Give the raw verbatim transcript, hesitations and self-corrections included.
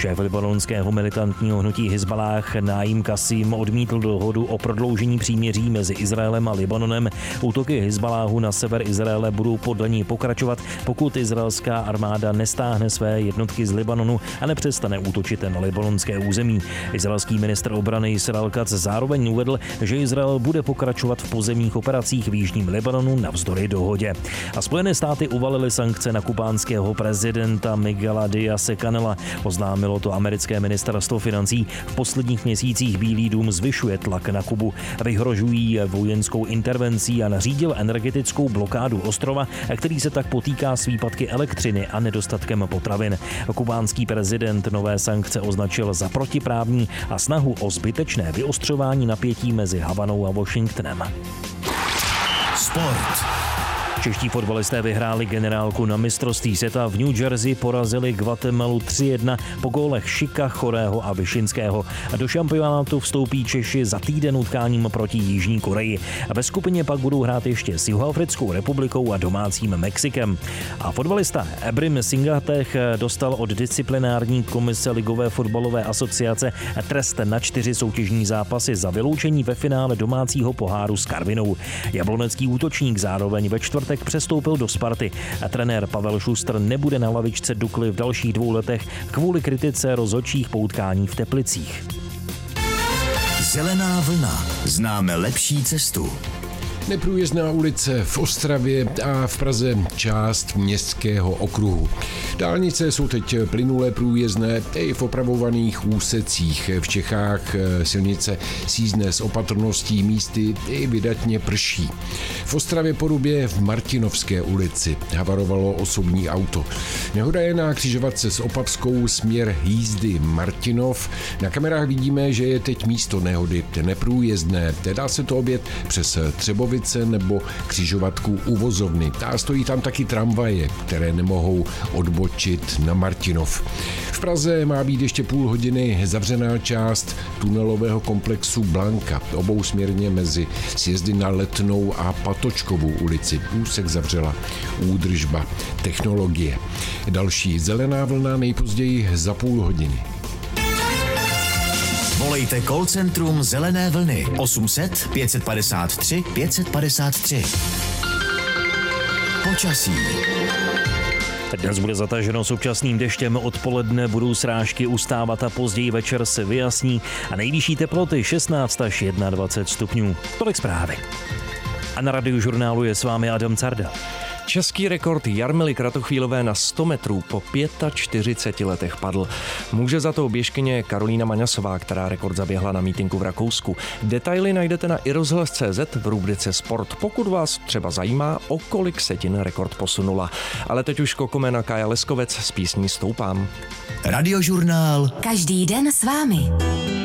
Šéf libanonského militantního hnutí Hizballáh Naim Kasim odmítl dohodu o prodloužení příměří mezi Izraelem a Libanonem. Útoky Hizballáhu na sever Izraele budou podle ní pokračovat, pokud izraelská armáda nestáhne své jednotky z Libanonu a nepřestane útočit na libanonské území. Izraelský ministr obrany Israel Katz zároveň uvedl, že Izrael bude pokračovat v pozemních operacích v jižním Libanonu navzdory dohodě. A Spojené státy uvalily sankce na kubánského prezidenta Miguela Díaze-Canela. Oznámilo to americké ministerstvo financí. V posledních měsících Bílý dům zvyšuje tlak na Kubu. Vyhrožují vojenskou intervencí a nařídil energetickou blokádu ostrova, který se tak potýká s výpadky elektřiny a nedostatkem potravin. Kubánský prezident nové sankce označil za protiprávní a snahu o zbytečné vyostřování napětí mezi Havanou a Washingtonem. Sport. Čeští fotbalisté vyhráli generálku na mistrovství světa. V New Jersey porazili Guatemalu tři jedna po gólech Šika, Chorého a Vyšinského. Do šampionátu vstoupí Češi za týden utkáním proti Jižní Koreji. Ve skupině pak budou hrát ještě s Jihoafrickou republikou a domácím Mexikem. A fotbalista Ebrim Singatech dostal od disciplinární komise Ligové fotbalové asociace trest na čtyři soutěžní zápasy za vyloučení ve finále domácího poháru s Karvinou. Jablonecký útočník zároveň ve čtvrtek přestoupil do Sparty a trenér Pavel Šustr nebude na lavičce Dukly v dalších dvou letech kvůli kritice rozhodčích po utkání v Teplicích. Zelená vlna. Známe lepší cestu. Neprůjezdná ulice v Ostravě a v Praze část městského okruhu. Dálnice jsou teď plynulé průjezdné i v opravovaných úsecích. V Čechách silnice sízne s opatrností, místy i vydatně prší. V Ostravě Porubě v Martinovské ulici havarovalo osobní auto. Nehoda je na křižovatce s Opavskou směr jízdy Martinov. Na kamerách vidíme, že je teď místo nehody neprůjezdné. Dá se to objet přes Třebovice nebo křižovatku u vozovny. A stojí tam taky tramvaje, které nemohou odbočit na Martinov. V Praze má být ještě půl hodiny zavřená část tunelového komplexu Blanka, obousměrně mezi sjezdy na Letnou a Patočkovou ulici. Úsek zavřela údržba technologie. Další zelená vlna nejpozději za půl hodiny. Volejte call centrum Zelené vlny osm set pět padesát tři pět padesát tři. Počasí. Dnes bude zataženo současným deštěm, odpoledne budou srážky ustávat a později večer se vyjasní a nejvyšší teploty šestnáct až dvacet jedna stupňů. Tolik zprávy. A na Radiožurnálu je s vámi Adam Carda. Český rekord Jarmily Kratochvílové na sto metrů po čtyřiceti pěti letech padl. Může za to běžkyně Karolína Maňasová, která rekord zaběhla na mítinku v Rakousku. Detaily najdete na irozhlas tečka cé zet v rubrice Sport, pokud vás třeba zajímá, o kolik setin rekord posunula. Ale teď už kokomena Kája Leskovec s písní Stoupám. Radiožurnál. Každý den s vámi.